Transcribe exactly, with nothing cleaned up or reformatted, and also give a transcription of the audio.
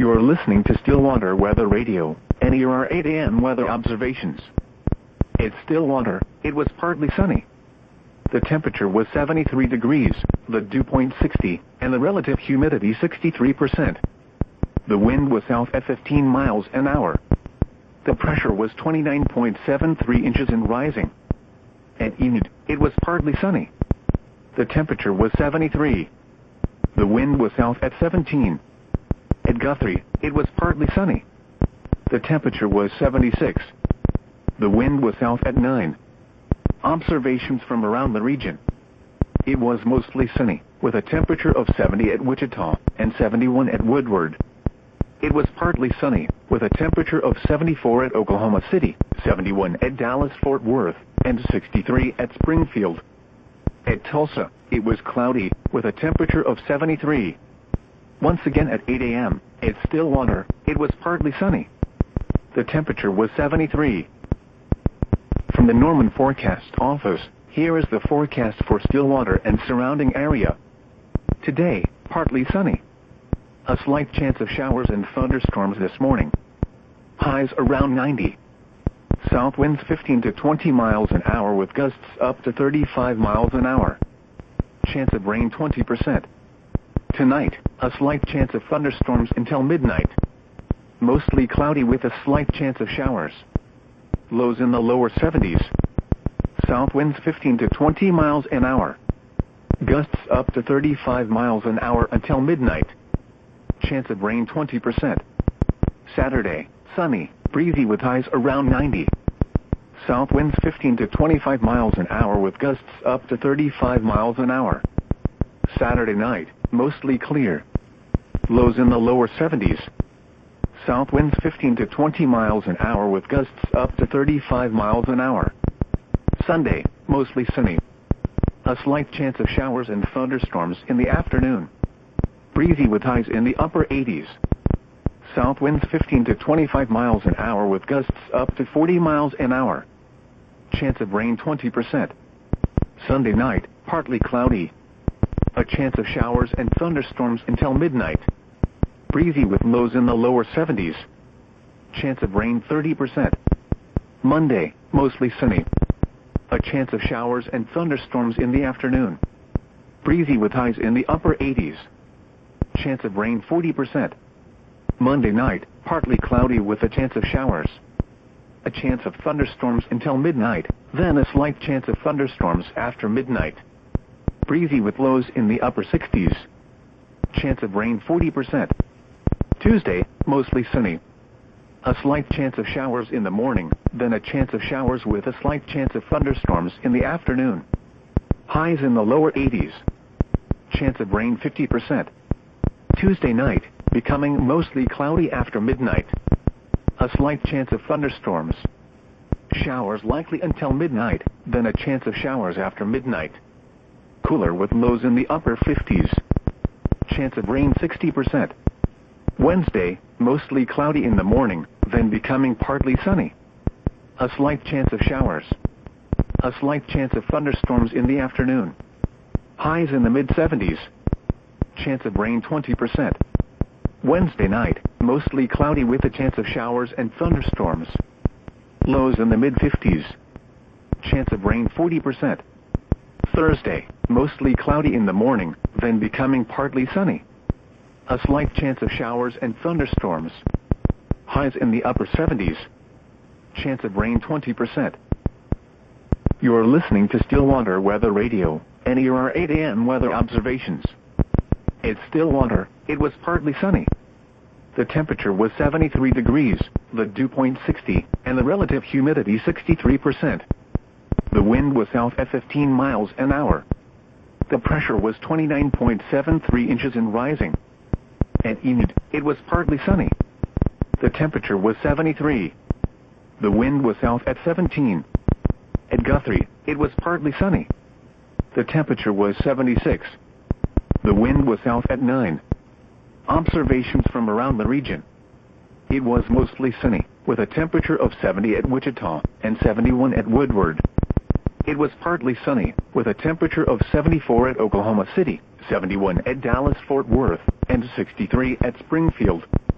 You're listening to Stillwater Weather Radio, and here are eight a m weather observations. At Stillwater, it was partly sunny. The temperature was seventy-three degrees, the dew point sixty, and the relative humidity sixty-three percent. The wind was south at fifteen miles an hour. The pressure was twenty-nine point seven three inches and rising. At Enid, it was partly sunny. The temperature was seventy-three. The wind was south at seventeen. At Guthrie, it was partly sunny. The temperature was seventy-six. The wind was south at nine. Observations from around the region. It was mostly sunny, with a temperature of seventy at Wichita and seventy-one at Woodward. It was partly sunny, with a temperature of seventy-four at Oklahoma City, seventy-one at Dallas-Fort Worth, and sixty-three at Springfield. At Tulsa, it was cloudy, with a temperature of seventy-three. Once again at eight a m, at Stillwater, it was partly sunny. The temperature was seventy-three. From the Norman Forecast Office, here is the forecast for Stillwater and surrounding area. Today, partly sunny. A slight chance of showers and thunderstorms this morning. Highs around ninety. South winds fifteen to twenty miles an hour with gusts up to thirty-five miles an hour. Chance of rain twenty percent. Tonight, a slight chance of thunderstorms until midnight. Mostly cloudy with a slight chance of showers. Lows in the lower seventies. South winds fifteen to twenty miles an hour. Gusts up to thirty-five miles an hour until midnight. Chance of rain twenty percent. Saturday, sunny, breezy with highs around ninety. South winds fifteen to twenty-five miles an hour with gusts up to thirty-five miles an hour. Saturday night, mostly clear. Lows in the lower seventies. South winds fifteen to twenty miles an hour with gusts up to thirty-five miles an hour. Sunday, mostly sunny. A slight chance of showers and thunderstorms in the afternoon. Breezy with highs in the upper eighties. South winds fifteen to twenty-five miles an hour with gusts up to forty miles an hour. Chance of rain twenty percent. Sunday night, partly cloudy. A chance of showers and thunderstorms until midnight. Breezy with lows in the lower seventies. Chance of rain thirty percent. Monday, mostly sunny. A chance of showers and thunderstorms in the afternoon. Breezy with highs in the upper eighties. Chance of rain forty percent. Monday night, partly cloudy with a chance of showers. A chance of thunderstorms until midnight, then a slight chance of thunderstorms after midnight. Breezy with lows in the upper sixties. Chance of rain forty percent. Tuesday, mostly sunny. A slight chance of showers in the morning, then a chance of showers with a slight chance of thunderstorms in the afternoon. Highs in the lower eighties. Chance of rain fifty percent. Tuesday night, becoming mostly cloudy after midnight. A slight chance of thunderstorms. Showers likely until midnight, then a chance of showers after midnight. Cooler with lows in the upper fifties. Chance of rain sixty percent. Wednesday, mostly cloudy in the morning, then becoming partly sunny. A slight chance of showers. A slight chance of thunderstorms in the afternoon. Highs in the mid seventies. Chance of rain twenty percent. Wednesday night, mostly cloudy with a chance of showers and thunderstorms. Lows in the mid fifties. Chance of rain forty percent. Thursday, mostly cloudy in the morning, then becoming partly sunny. A slight chance of showers and thunderstorms. Highs in the upper seventies. Chance of rain twenty percent. You're listening to Stillwater Weather Radio, and here are eight a m weather observations. At Stillwater, it was partly sunny. The temperature was seventy-three degrees, the dew point sixty, and the relative humidity sixty-three percent. The wind was south at fifteen miles an hour. The pressure was twenty-nine point seven three inches and rising. At Enid, it was partly sunny. The temperature was seventy-three. The wind was south at seventeen. At Guthrie, it was partly sunny. The temperature was seventy-six. The wind was south at nine. Observations from around the region. It was mostly sunny, with a temperature of seventy at Wichita and seventy-one at Woodward. It was partly sunny, with a temperature of seventy-four at Oklahoma City, seventy-one at Dallas-Fort Worth, and sixty-three at Springfield.